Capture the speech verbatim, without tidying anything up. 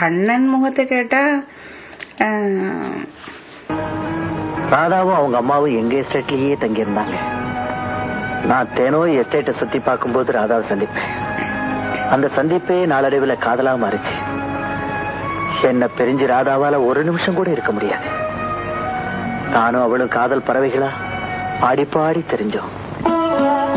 கண்ணன் முகத்தை கேட்டா ராதாவும் அவங்க அம்மாவும் எங்க எஸ்டேட்லயே தங்கி இருந்தாங்க. நான் தேனோய் எஸ்டேட்டை சுத்தி பார்க்கும்போது ராதாவை சந்திப்பேன். அந்த சந்திப்பே நாளடைவில் காதலா மாறிச்சு. என்ன பிரிஞ்சு ராதாவால ஒரு நிமிஷம் கூட இருக்க முடியாது. நானும் அவளும் காதல் பறவைகளா பாடி பாடி தெரிஞ்சோம்.